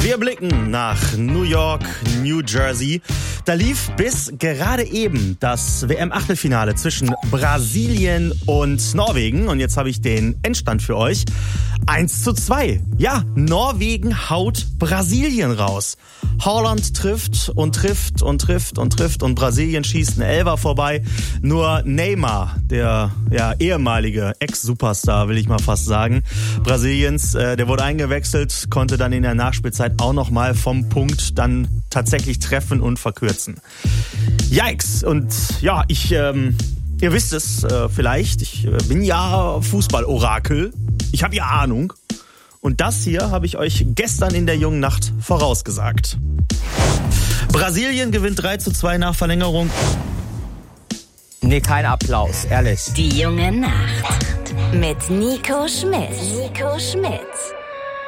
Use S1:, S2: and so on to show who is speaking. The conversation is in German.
S1: Wir blicken nach New York, New Jersey. Da lief bis gerade eben das WM-Achtelfinale zwischen Brasilien und Norwegen. Und jetzt habe ich den Endstand für euch. 1:2. Ja, Norwegen haut Brasilien raus. Haaland trifft und trifft und trifft und trifft und Brasilien schießt einen Elfer vorbei. Nur Neymar, der ehemalige Ex-Superstar, will ich mal fast sagen, Brasiliens, der wurde eingewechselt, konnte dann in der Nachspielzeit auch nochmal vom Punkt dann tatsächlich treffen und verkürzen. Yikes! Und ja, ihr wisst es vielleicht, ich bin ja Fußballorakel. Ich habe ja Ahnung. Und das hier habe ich euch gestern in der jungen Nacht vorausgesagt. Brasilien gewinnt 3:2 nach Verlängerung.
S2: Nee, kein Applaus, ehrlich.
S3: Die junge Nacht mit Nico Schmidt.